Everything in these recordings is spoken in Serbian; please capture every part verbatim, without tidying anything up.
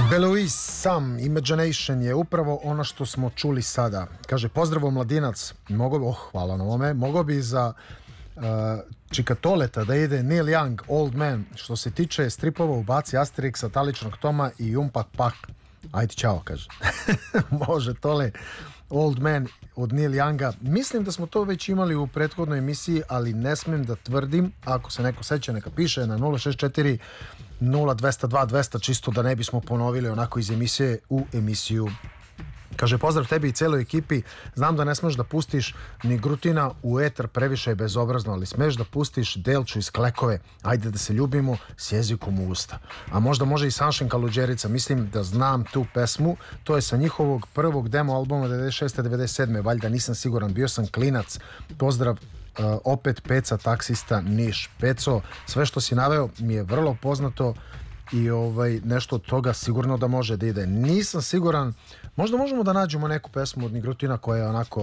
Belois Sam Imagination je upravo ono što smo čuli sada. Kaže, pozdravo mladinac, mogo bi, oh, hvala na ovome, mogo bi za uh, Čikatoleta da ide Neil Young, Old Man. Što se tiče stripova, ubaci Asterixa, Taličnog Toma i Umpak Pak. Ajde, čao, kaže. Može, Tole, Old Man od Neil Younga. Mislim da smo to već imali u prethodnoj emisiji, ali ne smem da tvrdim. Ako se neko seća, neka piše na nula šest četiri nula dvesta dva dvesta, čisto da ne bismo ponovili onako iz emisije u emisiju. Kaže, pozdrav tebi i celoj ekipi. Znam da ne smeš da pustiš ni Grutina u etar, previše je bezobrazno, ali smeš da pustiš Delču iz Klekove. Ajde da se ljubimo s jezikom u usta. A možda može i Sanšin Kaluđerica. Mislim da znam tu pesmu. To je sa njihovog prvog demo albuma devedeset šeste devedeset sedme. Valjda nisam siguran, bio sam klinac. Pozdrav. Uh, opet Peca, taksista, Niš. Peco, sve što si naveo mi je vrlo poznato i ovaj, nešto od toga sigurno da može da ide. Nisam siguran, možda možemo da nađemo neku pesmu od Nigrutina koja je onako,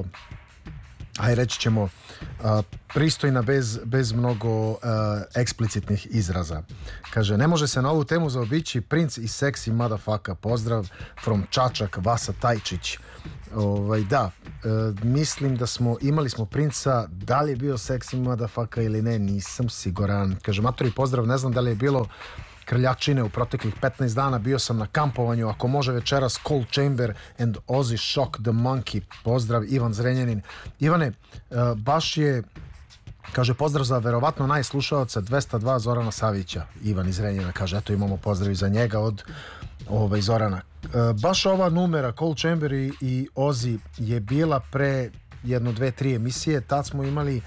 aj reći ćemo, uh, pristojna bez, bez mnogo uh, eksplicitnih izraza. Kaže, ne može se na ovu temu zaobići Prince i Sexy Motherfucker. Pozdrav from Čačak, Vasa Tajčić. Ovaj, da, e, mislim da smo imali smo Princa, da li je bio Sexy Motherfucker ili ne, nisam siguran. Kaže, matori, pozdrav, ne znam da li je bilo krljačine u proteklih petnaest dana, bio sam na kampovanju, ako može večeras Cold Chamber and Ozzy Shock the Monkey. Pozdrav, Ivan Zrenjanin. Ivane, e, baš je, kaže, pozdrav za verovatno najslušavaca dvesta dva Zorana Savića. Ivan iz Zrenjanina kaže, eto imamo pozdrav i za njega od ovaj, Zorana. E, baš ova numera Cold Chamber i, i Ozzy je bila pre jedno, dve, tri emisije. Tad smo imali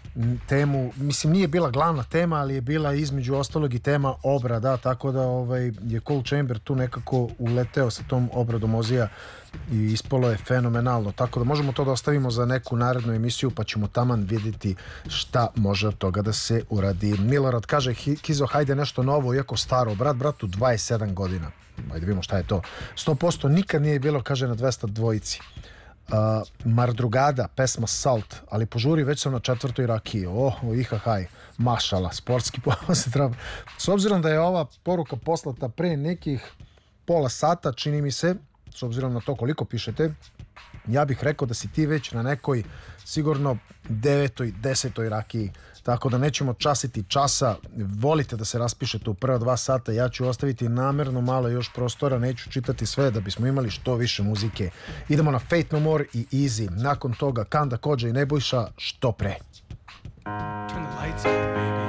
temu, mislim nije bila glavna tema, ali je bila između ostalog i tema obrada, tako da ovaj, je Cold Chamber tu nekako uleteo sa tom obradom Ozija i ispalo je fenomenalno, tako da možemo to da ostavimo za neku narednu emisiju, pa ćemo taman vidjeti šta može od toga da se uradi. Milorad kaže, Kizo, hajde nešto novo, iako staro, brat bratu dvadeset sedam godina, ajde vidimo šta je to. sto posto nikad nije bilo, kaže, na dvesta dvojici. Uh, Mardrugada, pesma Salt, ali požuri, već sam na četvrtoj rakiji. Oh, ihahaj, mašala, sportski pozdrav. S obzirom da je ova poruka poslata pre nekih pola sata, čini mi se, s obzirom na to koliko pišete, ja bih rekao da si ti već na nekoj sigurno devetoj, desetoj rakiji, tako da nećemo časiti časa. Volite da se raspišete u prva dva sata, ja ću ostaviti namerno malo još prostora, neću čitati sve da bismo imali što više muzike. Idemo na Fate No More i Easy, nakon toga Kanda Kodža i Nebojša, što pre. Turn the lights out, baby.